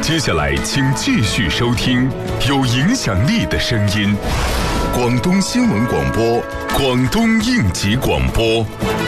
接下来请继续收听有影响力的声音——广东新闻广播、广东应急广播。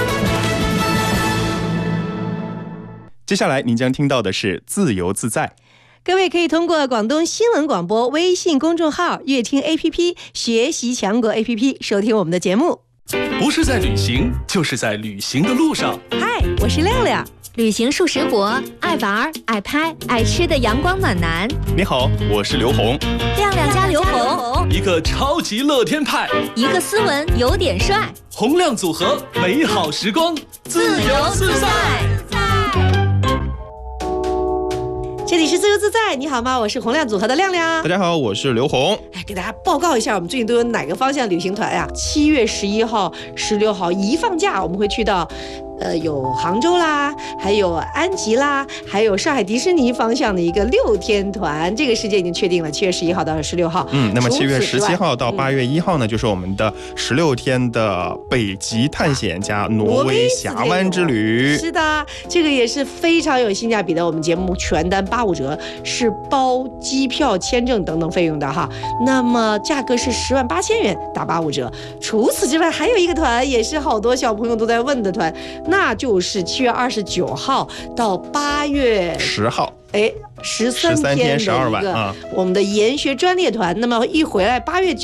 接下来您将听到的是自由自在。 各位可以通过广东新闻广播微信公众号、乐听 APP、学习强国 APP 收听我们的节目。 不是在旅行，就是在旅行的路上。 嗨，我是亮亮。 旅行数十国，爱玩、爱拍、爱吃的阳光暖男。 你好，我是刘红。 亮亮加刘红， 一个超级乐天派， 一个斯文有点帅， 洪亮组合，美好时光，自由自在。 这里是自由自在，你好吗？我是洪亮组合的亮亮。 大家好，我是刘红。 给大家报告一下，我们最近都有哪个方向旅行团呀？7月11号、16号一放假，我们会去到有杭州啦，还有安吉啦，还有上海迪士尼方向的一个6天团，这个时间已经确定了，7月11号到16号。 那么7月17号到8月1号呢，就是我们的16天的北极探险加挪威峡湾之旅。 是的，这个也是非常有性价比的。我们节目全单85折，是包机票、签证等等费用的哈。那么价格是108000元，打85折。除此之外，还有一个团也是好多小朋友都在问的团。那就是7月29号到8月 10号 ，13天的一个我们的研学专列团。那么一回来8月9